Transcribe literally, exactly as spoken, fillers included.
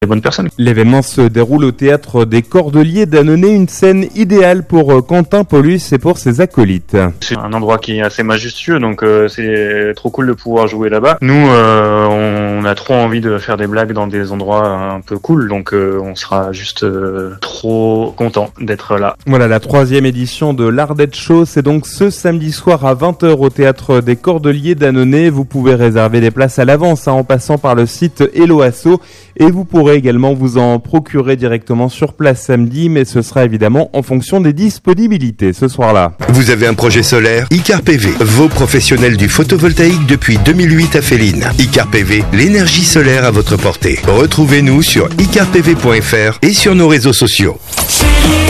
les bonnes personnes. L'événement se déroule au théâtre des Cordeliers d'Annonay, une scène idéale pour Quentin Paulus et pour ses acolytes. C'est un endroit qui est assez majestueux, donc euh, c'est trop cool de pouvoir jouer là-bas. Nous, euh, on a trop envie de faire des blagues dans des endroits un peu cool, donc euh, on sera juste euh, trop content d'être là. Voilà, la troisième édition de l'Ardette Show, c'est donc ce samedi soir à vingt heures au théâtre des Cordeliers d'Annonay. Vous pouvez réserver des places à l'avance hein, en passant par le site Hello Asso, et vous pourrez également vous en procurer directement sur place samedi, mais ce sera évidemment en fonction des disponibilités ce soir-là. Vous avez un projet solaire? Icar P V, vos professionnels du photovoltaïque depuis deux mille huit à Féline. Icar P V, l'énergie solaire à votre portée. Retrouvez-nous sur icar p v point f r et sur nos réseaux sociaux.